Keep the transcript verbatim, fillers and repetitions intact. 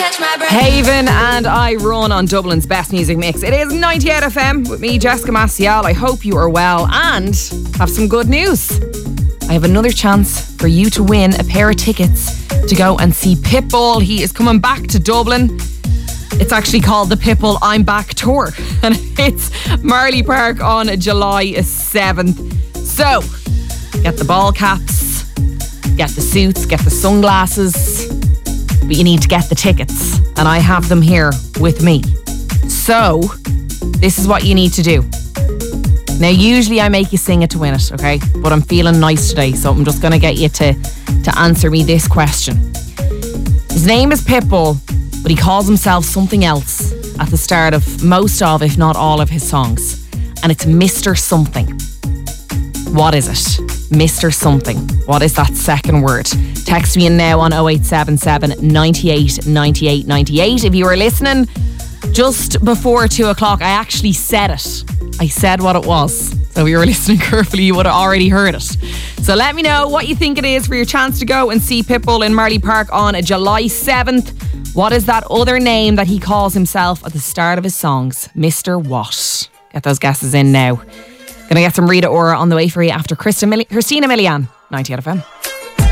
Haven and I Run on Dublin's best music mix. It is ninety-eight F M with me, Jessica Maciel. I hope you are well and have some good news. I have another chance for you to win a pair of tickets to go and see Pitbull. He is coming back to Dublin. It's actually called the Pitbull I'm Back Tour, and it's Marley Park on July seventh. So, get the ball caps, get the suits, get the sunglasses, but you need to get the tickets, and I have them here with me. So, this is what you need to do. Now, usually I make you sing it to win it, okay? But I'm feeling nice today, so I'm just going to get you to, to answer me this question. His name is Pitbull, but he calls himself something else at the start of most of, if not all of his songs. And it's Mister Something. What is it? Mister Something. What is that second word? Text me in now on oh eight seven seven, ninety-eight, ninety-eight, ninety-eight. If you were listening just before two o'clock, I actually said it. I said what it was. So if you were listening carefully, you would have already heard it. So let me know what you think it is for your chance to go and see Pitbull in Marley Park on July seventh. What is that other name that he calls himself at the start of his songs? Mister What? Get those guesses in now. Gonna get some Rita Ora on the way for you after Christina Milian, ninety-eight F M.